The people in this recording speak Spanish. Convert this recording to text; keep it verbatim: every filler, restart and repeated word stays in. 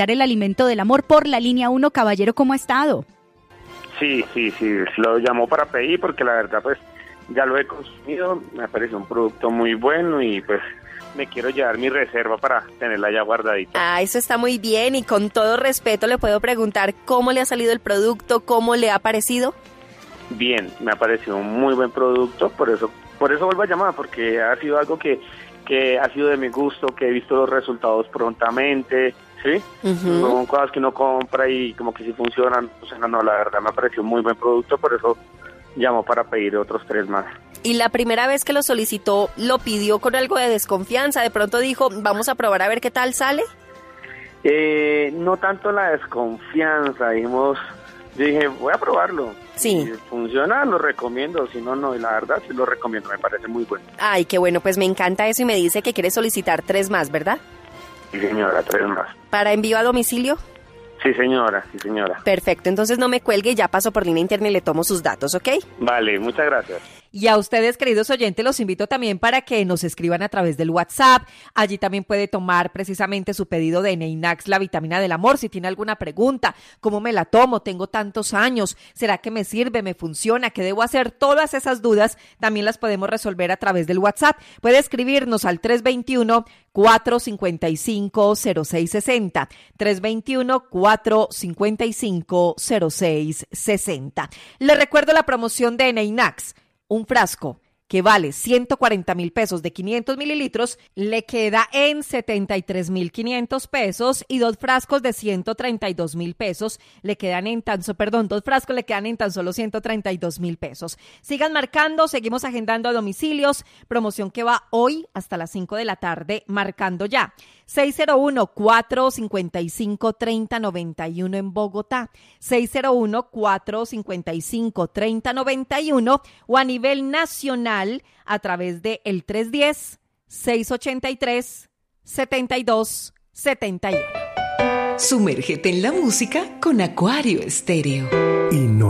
solicitar el alimento del amor por la línea uno. Caballero, ¿cómo ha estado? Sí, sí, sí, lo llamó para pedir porque la verdad pues ya lo he consumido, me parece un producto muy bueno y pues me quiero llevar mi reserva para tenerla ya guardadita. Ah, eso está muy bien y con todo respeto le puedo preguntar cómo le ha salido el producto, cómo le ha parecido. Bien, me ha parecido un muy buen producto, por eso por eso vuelvo a llamar, porque ha sido algo que, que ha sido de mi gusto, que he visto los resultados prontamente, ¿sí? Uh-huh. Son cosas que uno compra y como que sí funcionan, o sea, no, no, la verdad me ha parecido un muy buen producto, por eso llamo para pedir otros tres más. Y la primera vez que lo solicitó, ¿lo pidió con algo de desconfianza? ¿De pronto dijo, vamos a probar a ver qué tal sale? Eh, no tanto la desconfianza, dijimos, yo dije, voy a probarlo. Sí. Si funciona, lo recomiendo, si no, no, y la verdad sí lo recomiendo, me parece muy bueno. Ay, qué bueno, pues me encanta eso y me dice que quiere solicitar tres más, ¿verdad? Sí, señora, tres más. ¿Para envío a domicilio? Sí, señora, sí, señora. Perfecto, entonces no me cuelgue, ya paso por línea interna y le tomo sus datos, ¿ok? Vale, muchas gracias. Y a ustedes, queridos oyentes, los invito también para que nos escriban a través del WhatsApp. Allí también puede tomar precisamente su pedido de Neinax, la vitamina del amor. Si tiene alguna pregunta, ¿cómo me la tomo? Tengo tantos años. ¿Será que me sirve? ¿Me funciona? ¿Qué debo hacer? Todas esas dudas también las podemos resolver a través del WhatsApp. Puede escribirnos al tres dos uno, cuatro cinco cinco, cero seis seis cero. tres dos uno, cuatro cinco cinco, cero seis seis cero. Les recuerdo la promoción de Neinax. Un frasco que vale ciento cuarenta mil pesos de quinientos mililitros, le queda en setenta y tres mil quinientos pesos y dos frascos de ciento treinta y dos mil pesos le quedan en tan, perdón, dos frascos le quedan en tan solo ciento treinta y dos mil pesos. Sigan marcando, seguimos agendando a domicilios, promoción que va hoy hasta las cinco de la tarde, marcando ya. seis cero uno, cuatro cinco cinco, tres cero nueve uno en Bogotá, seis cero uno, cuatro cinco cinco, tres cero nueve uno o a nivel nacional a través de el tres uno cero, seis ocho tres, siete dos siete uno. Sumérgete en la música con Acuario Estéreo. Y no